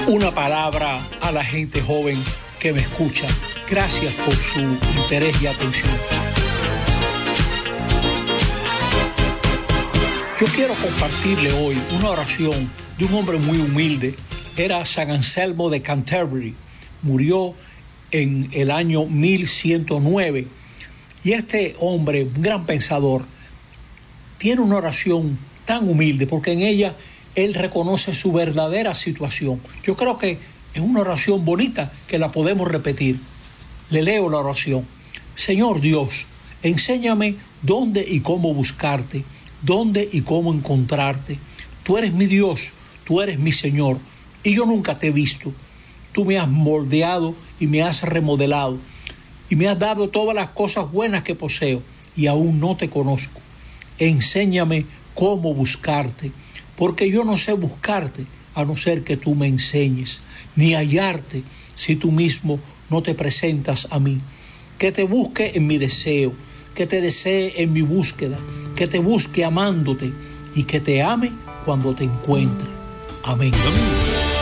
Una palabra a la gente joven que me escucha. Gracias por su interés y atención. Yo quiero compartirle hoy una oración de un hombre muy humilde. Era San Anselmo de Canterbury. Murió en el año 1109. Y este hombre, un gran pensador, tiene una oración tan humilde porque en ella él reconoce su verdadera situación. Yo creo que es una oración bonita que la podemos repetir. Le leo la oración. Señor Dios, enséñame dónde y cómo buscarte, dónde y cómo encontrarte. Tú eres mi Dios, tú eres mi Señor, y yo nunca te he visto. Tú me has moldeado y me has remodelado, y me has dado todas las cosas buenas que poseo, y aún no te conozco. Enséñame cómo buscarte, porque yo no sé buscarte a no ser que tú me enseñes, ni hallarte si tú mismo no te presentas a mí. Que te busque en mi deseo, que te desee en mi búsqueda, que te busque amándote y que te ame cuando te encuentre. Amén.